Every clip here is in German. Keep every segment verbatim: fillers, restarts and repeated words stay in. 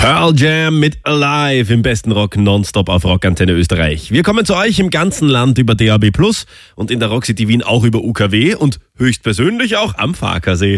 Pearl Jam mit Alive im besten Rock nonstop auf Rockantenne Österreich. Wir kommen zu euch im ganzen Land über D A B plus und in der Rock City Wien auch über U K W und höchstpersönlich auch am Farkasee.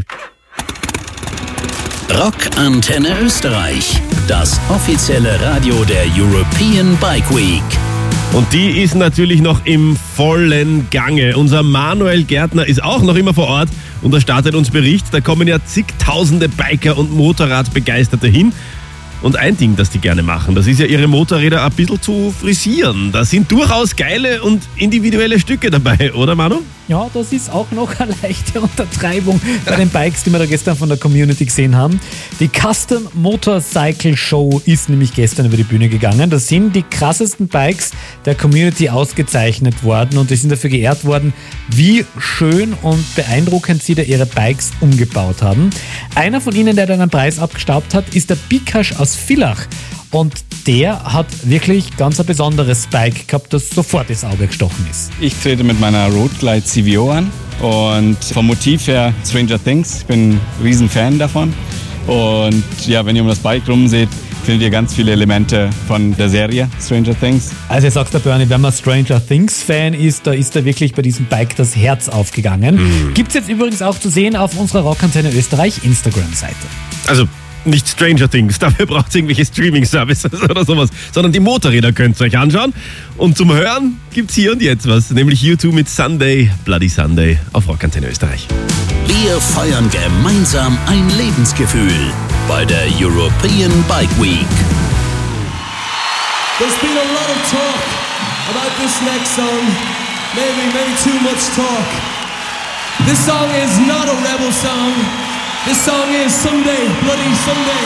Rockantenne Österreich, das offizielle Radio der European Bike Week. Und die ist natürlich noch im vollen Gange. Unser Manuel Gärtner ist auch noch immer vor Ort und er startet uns Bericht. Da kommen ja zigtausende Biker und Motorradbegeisterte hin. Und ein Ding, das die gerne machen, das ist ja ihre Motorräder ein bisschen zu frisieren. Da sind durchaus geile und individuelle Stücke dabei, oder Manu? Ja, das ist auch noch eine leichte Untertreibung bei den Bikes, die wir da gestern von der Community gesehen haben. Die Custom Motorcycle Show ist nämlich gestern über die Bühne gegangen. Da sind die krassesten Bikes der Community ausgezeichnet worden und die sind dafür geehrt worden, wie schön und beeindruckend sie da ihre Bikes umgebaut haben. Einer von ihnen, der dann einen Preis abgestaubt hat, ist der Bikash aus Villach. Und der hat wirklich ganz ein besonderes Bike gehabt, das sofort ins Auge gestochen ist. Ich trete mit meiner Roadglide C V O an und vom Motiv her Stranger Things. Ich bin ein riesen Fan davon. Und ja, wenn ihr um das Bike rum seht, findet ihr ganz viele Elemente von der Serie Stranger Things. Also sagst du, Bernie, wenn man Stranger Things Fan ist, da ist da wirklich bei diesem Bike das Herz aufgegangen. Mhm. Gibt's jetzt übrigens auch zu sehen auf unserer Rockantenne Österreich Instagram-Seite. Also nicht Stranger Things, dafür braucht es irgendwelche Streaming-Services oder sowas, sondern die Motorräder könnt ihr euch anschauen. Und zum Hören gibt's hier und jetzt was, nämlich U zwei mit Sunday, Bloody Sunday auf Rockantenne Österreich. Wir feiern gemeinsam ein Lebensgefühl bei der European Bike Week. There's been a lot of talk about this next song, maybe, maybe too much talk. This song is not a rebel song. This song is Someday, Bloody Sunday.